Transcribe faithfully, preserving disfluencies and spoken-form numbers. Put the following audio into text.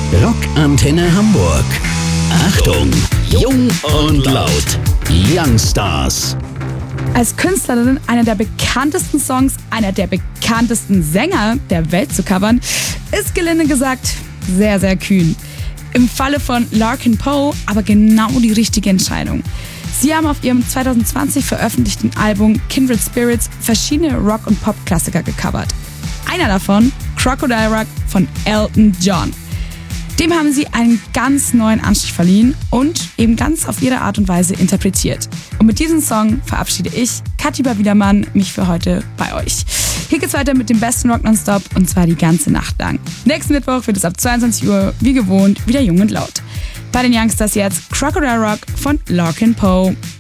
Rockantenne Hamburg. Achtung, jung und laut. Youngstars. Als Künstlerin einer der bekanntesten Songs, einer der bekanntesten Sänger der Welt zu covern, ist gelinde gesagt sehr, sehr kühn. Im Falle von Larkin Poe aber genau die richtige Entscheidung. Sie haben auf ihrem zwanzig zwanzig veröffentlichten Album Kindred Spirits verschiedene Rock- und Pop-Klassiker gecovert. Einer davon, Crocodile Rock von Elton John. Dem haben sie einen ganz neuen Anstrich verliehen und eben ganz auf ihre Art und Weise interpretiert. Und mit diesem Song verabschiede ich, Katiba Wiedermann, mich für heute bei euch. Hier geht's weiter mit dem besten Rock nonstop und zwar die ganze Nacht lang. Nächsten Mittwoch wird es ab zweiundzwanzig Uhr, wie gewohnt, wieder jung und laut. Bei den Youngstars jetzt Crocodile Rock von Larkin Poe.